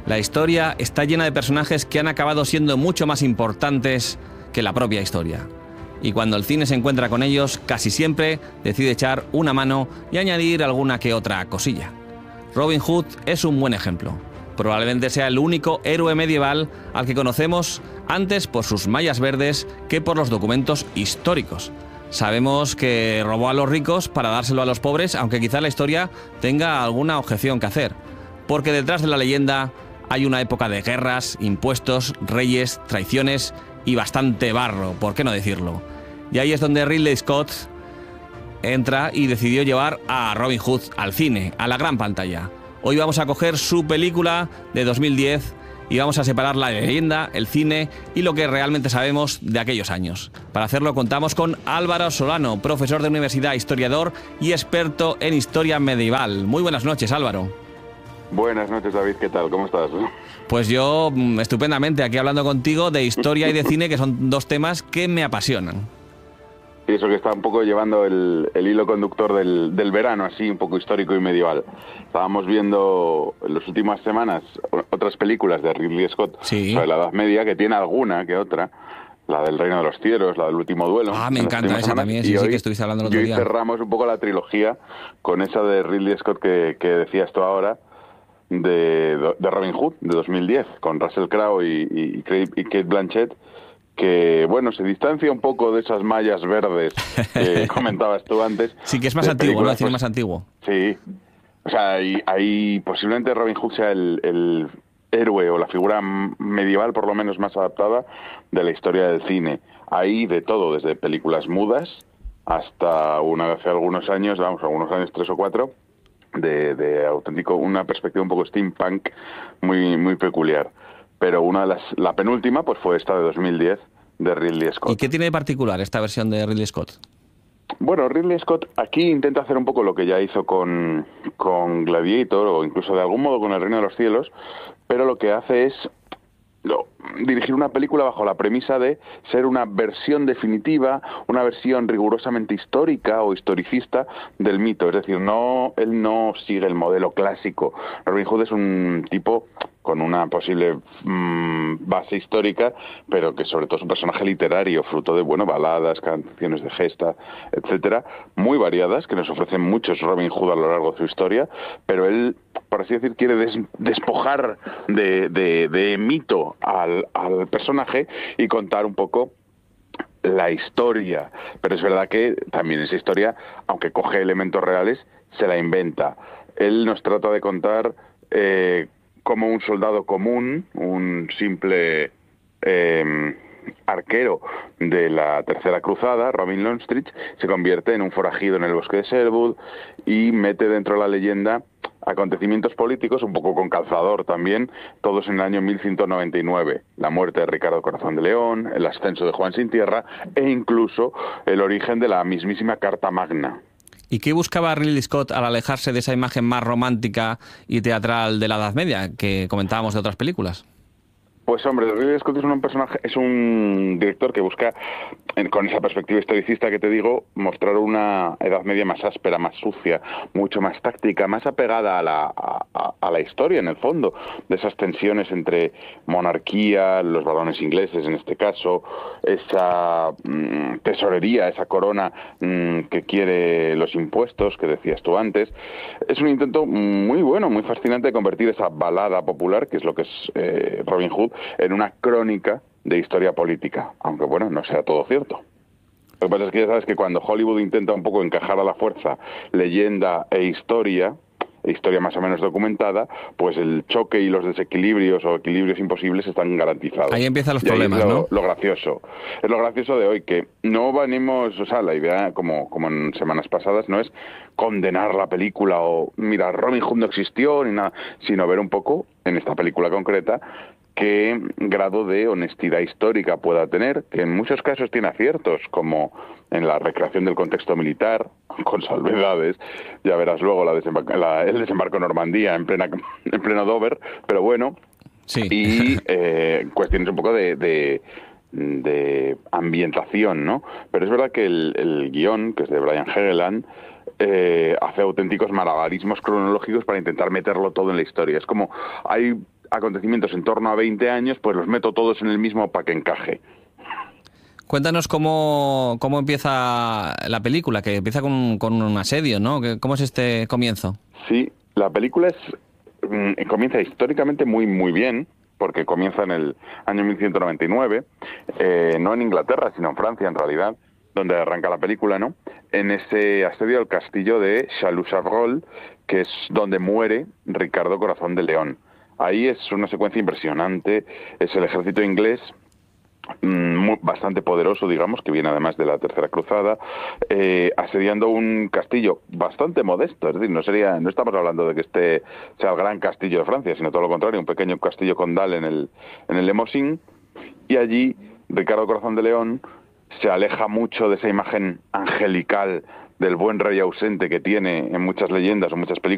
La historia está llena de personajes que han acabado siendo mucho más importantes que la propia historia. Y cuando el cine se encuentra con ellos, casi siempre decide echar una mano y añadir alguna que otra cosilla. Robin Hood es un buen ejemplo. Probablemente sea el único héroe medieval al que conocemos antes por sus mallas verdes que por los documentos históricos. Sabemos que robó a los ricos para dárselo a los pobres, aunque quizá la historia tenga alguna objeción que hacer. Porque detrás de la leyenda hay una época de guerras, impuestos, reyes, traiciones y bastante barro, ¿por qué no decirlo? Y ahí es donde Ridley Scott entra y decidió llevar a Robin Hood al cine, a la gran pantalla. Hoy vamos a coger su película de 2010 y vamos a separar la leyenda, el cine y lo que realmente sabemos de aquellos años. Para hacerlo contamos con Álvaro Solano, profesor de universidad, historiador y experto en historia medieval. Muy buenas noches, Álvaro. Buenas noches, David, ¿qué tal? ¿Cómo estás? Pues yo estupendamente, aquí hablando contigo de historia y de cine, que son dos temas que me apasionan. Y eso que está un poco llevando el hilo conductor del verano, así, un poco histórico y medieval. Estábamos viendo en las últimas semanas otras películas de Ridley Scott sobre la Edad Media, que tiene alguna que otra. La del Reino de los Cielos, la del Último Duelo. Ah, me encanta esa también, sí, que estuviste hablando el otro día. Y hoy cerramos un poco la trilogía con esa de Ridley Scott que decías tú ahora, de Robin Hood, de 2010, con Russell Crowe y Cate Blanchett, que, bueno, se distancia un poco de esas mallas verdes que comentabas tú antes. Sí, que es más antiguo, ¿no? Es decir, más antiguo. Sí. O sea, ahí posiblemente Robin Hood sea el héroe o la figura medieval, por lo menos más adaptada, de la historia del cine. Hay de todo, desde películas mudas hasta hace algunos años, algunos años 3 o 4, de auténtico, una perspectiva un poco steampunk muy, muy peculiar. Pero la penúltima pues fue esta de 2010 de Ridley Scott. ¿Y qué tiene de particular esta versión de Ridley Scott? Bueno, Ridley Scott aquí intenta hacer un poco lo que ya hizo con Gladiator, o incluso de algún modo con El Reino de los Cielos, pero lo que hace es dirigir una película bajo la premisa de ser una versión definitiva, una versión rigurosamente histórica o historicista del mito. Es decir, él no sigue el modelo clásico. Robin Hood es un tipo con una posible base histórica, pero que sobre todo es un personaje literario, fruto de baladas, canciones de gesta, etcétera, muy variadas, que nos ofrecen muchos Robin Hood a lo largo de su historia, pero él, por así decir, quiere despojar de mito al personaje y contar un poco la historia. Pero es verdad que también esa historia, aunque coge elementos reales, se la inventa. Él nos trata de contar como un soldado común, un simple arquero de la Tercera Cruzada, Robin Longstreet, se convierte en un forajido en el bosque de Sherwood y mete dentro de la leyenda acontecimientos políticos, un poco con calzador también, todos en el año 1199. La muerte de Ricardo Corazón de León, el ascenso de Juan Sin Tierra e incluso el origen de la mismísima Carta Magna. ¿Y qué buscaba Ridley Scott al alejarse de esa imagen más romántica y teatral de la Edad Media que comentábamos de otras películas? Pues hombre, Ridley Scott es un director que busca, con esa perspectiva historicista que te digo, mostrar una Edad Media más áspera, más sucia, mucho más táctica, más apegada a la historia, en el fondo, de esas tensiones entre monarquía, los barones ingleses en este caso, esa tesorería, esa corona que quiere los impuestos, que decías tú antes. Es un intento muy bueno, muy fascinante de convertir esa balada popular, que es lo que es Robin Hood, en una crónica de historia política, aunque bueno, no sea todo cierto. Lo que pasa es que ya sabes que cuando Hollywood intenta un poco encajar a la fuerza leyenda e historia más o menos documentada, pues el choque y los desequilibrios o equilibrios imposibles están garantizados. Ahí empiezan los problemas, ¿no? Lo gracioso. Es lo gracioso de hoy, que no venimos, o sea, la idea, como en semanas pasadas, no es condenar la película o, mira, Robin Hood no existió, ni nada, sino ver un poco, en esta película concreta, qué grado de honestidad histórica pueda tener, que en muchos casos tiene aciertos, como en la recreación del contexto militar, con salvedades. Ya verás luego el desembarco en Normandía en pleno Dover, pero bueno, sí. Y cuestiones un poco de ambientación, ¿no? Pero es verdad que el guión, que es de Brian Helgeland, hace auténticos malabarismos cronológicos para intentar meterlo todo en la historia. Es como hay acontecimientos en torno a 20 años, pues los meto todos en el mismo para que encaje. Cuéntanos cómo empieza la película, que empieza con un asedio, ¿no? ¿Cómo es este comienzo? Sí, la película comienza históricamente muy, muy bien, porque comienza en el año 1199, no en Inglaterra, sino en Francia, en realidad, donde arranca la película, ¿no? En ese asedio al castillo de Chalus-Chabrol, que es donde muere Ricardo Corazón de León. Ahí es una secuencia impresionante, es el ejército inglés, bastante poderoso, digamos, que viene además de la Tercera Cruzada, asediando un castillo bastante modesto, es decir, no estamos hablando de que este sea el gran castillo de Francia, sino todo lo contrario, un pequeño castillo condal en el Lemosín, y allí Ricardo Corazón de León se aleja mucho de esa imagen angelical del buen rey ausente que tiene en muchas leyendas o muchas películas